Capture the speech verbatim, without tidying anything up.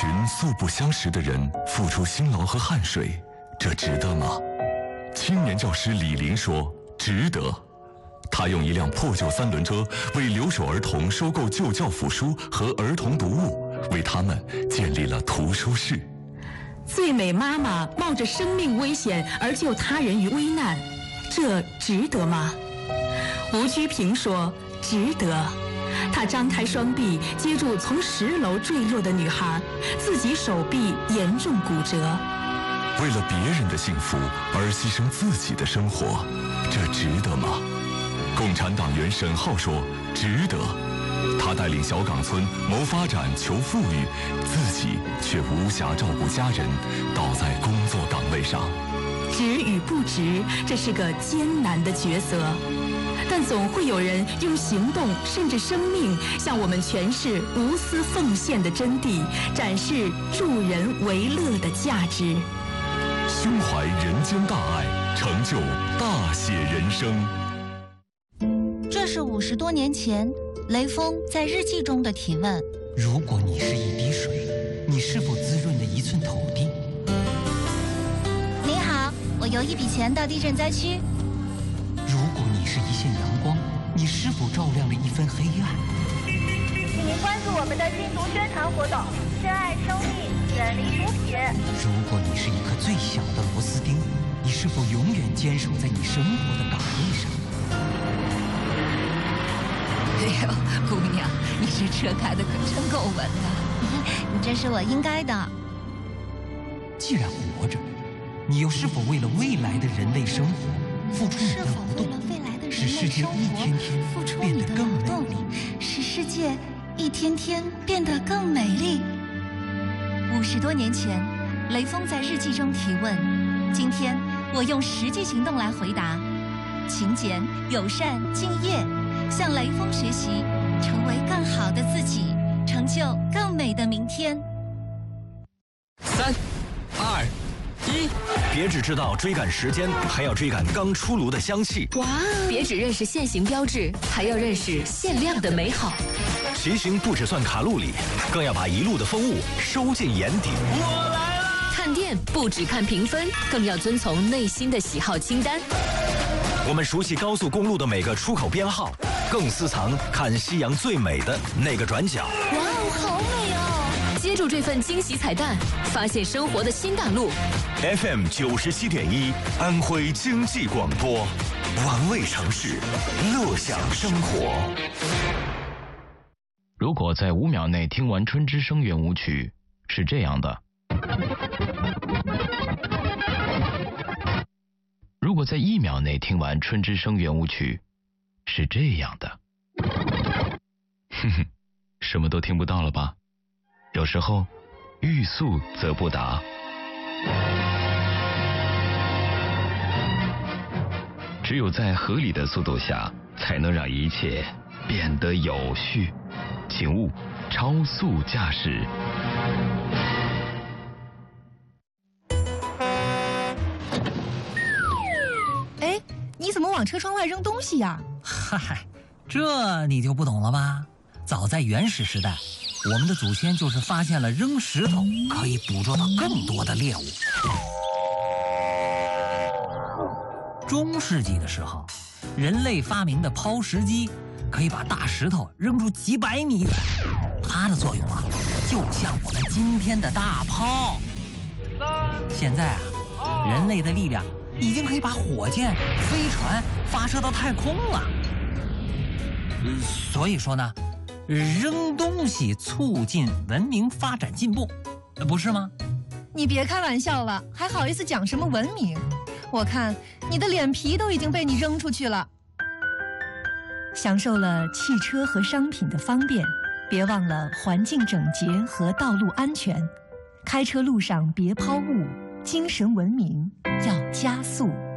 群素不相识的人付出辛劳和汗水，这值得吗？青年教师李林说：“值得。”他用一辆破旧三轮车为留守儿童收购旧教辅书和儿童读物，为他们建立了图书室。 最美妈妈冒着生命危险而救他人于危难，这值得吗？吴居平说：“值得。”他张开双臂接住从十楼坠落的女孩，自己手臂严重骨折。 为了别人的幸福而牺牲自己的生活，这值得吗？共产党员沈浩说：“值得。”他带领小岗村谋发展求富裕，自己却无暇照顾家人，倒在工作岗位上。 值与不值，这是个艰难的抉择。但总会有人用行动甚至生命向我们诠释无私奉献的真谛，展示助人为乐的价值。 胸怀人间大爱，成就大写人生。 这是五十多年前雷锋在日记中的提问： 如果你是一滴水，你是否滋润了一寸土地？ 您好，我邮一笔钱到地震灾区。 如果你是一线阳光，你是否照亮了一分黑暗？ 请您关注我们的禁毒宣传活动，珍爱生命，远离毒品。 如果你是一颗最小的螺丝钉，你是否永远坚守在你生活的岗位上？ 哎呦，姑娘，你这车开的可真够稳的。 这是我应该的。 既然活着，你又是否为了未来的人类生活付出你的劳动，使世界一天天变得更美丽， 使世界一天天变得更美丽。五十多年前，雷锋在日记中提问，今天我用实际行动来回答：勤俭、友善、敬业，向雷锋学习，成为更好的自己，成就更美的明天。 三、二。一，别只知道追赶时间，还要追赶刚出炉的香气。 哇！别只认识现行标志，还要认识限量的美好。 骑行不只算卡路里，更要把一路的风物收进眼底。 我来了！看店不只看评分，更要遵从内心的喜好清单。 我们熟悉高速公路的每个出口编号，更私藏看夕阳最美的那个转角。 哇哦，好美哦！接住这份惊喜彩蛋，发现生活的新大陆。 F M 九十七点一，安徽经济广播，玩味城市，乐享生活。 如果在五秒内听完《春之声》圆舞曲，是这样的；如果在一秒内听完《春之声》圆舞曲，是这样的。哼哼，什么都听不到了吧？有时候，欲速则不达。只有在合理的速度下，才能让一切变得有序。请勿超速驾驶。 哎，你怎么往车窗外扔东西呀？ 嗨，这你就不懂了吧？早在原始时代，我们的祖先就是发现了扔石头可以捕捉到更多的猎物。中世纪的时候，人类发明的抛石机可以把大石头扔出几百米远，它的作用啊，就像我们今天的大炮。现在啊，人类的力量已经可以把火箭、飞船发射到太空了。所以说呢，扔东西促进文明发展进步，不是吗？ 你别开玩笑了，还好意思讲什么文明？我看你的脸皮都已经被你扔出去了。享受了汽车和商品的方便，别忘了环境整洁和道路安全。开车路上别抛物，精神文明要加速。